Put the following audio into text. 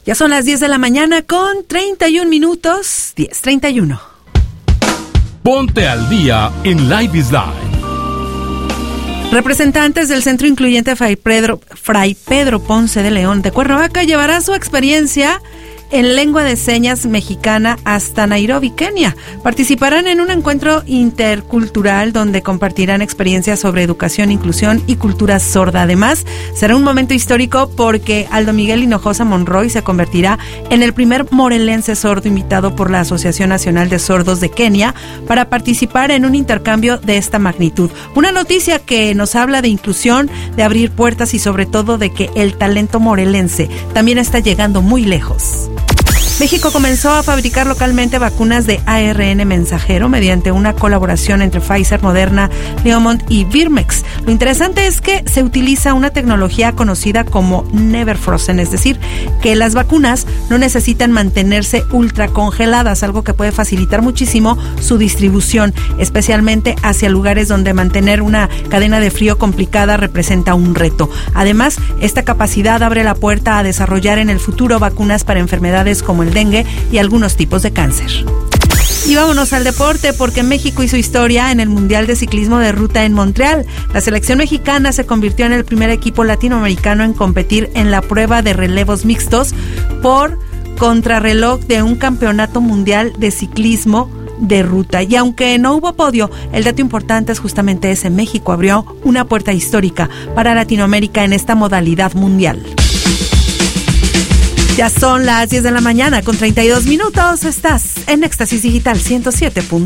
Ya son las 10 de la mañana con 31 minutos, 10:31. Ponte al día en Live is Live. Representantes del Centro Incluyente Fray Pedro Ponce de León de Cuernavaca llevará su experiencia en lengua de señas mexicana hasta Nairobi, Kenia. Participarán en un encuentro intercultural donde compartirán experiencias sobre educación, inclusión y cultura sorda. Además, será un momento histórico porque Aldo Miguel Hinojosa Monroy se convertirá en el primer morelense sordo invitado por la Asociación Nacional de Sordos de Kenia para participar en un intercambio de esta magnitud. Una noticia que nos habla de inclusión, de abrir puertas y sobre todo de que el talento morelense también está llegando muy lejos. México comenzó a fabricar localmente vacunas de ARN mensajero mediante una colaboración entre Pfizer, Moderna, Leomont y Birmex. Lo interesante es que se utiliza una tecnología conocida como Never Frozen, es decir, que las vacunas no necesitan mantenerse ultra congeladas, algo que puede facilitar muchísimo su distribución, especialmente hacia lugares donde mantener una cadena de frío complicada representa un reto. Además, esta capacidad abre la puerta a desarrollar en el futuro vacunas para enfermedades como el dengue y algunos tipos de cáncer. Y vámonos al deporte porque México hizo historia en el Mundial de Ciclismo de Ruta en Montreal. La selección mexicana se convirtió en el primer equipo latinoamericano en competir en la prueba de relevos mixtos por contrarreloj de un campeonato mundial de ciclismo de ruta. Y aunque no hubo podio, el dato importante es justamente ese: México abrió una puerta histórica para Latinoamérica en esta modalidad mundial. Ya son las 10 de la mañana con 32 minutos. Estás en Éxtasis Digital 107.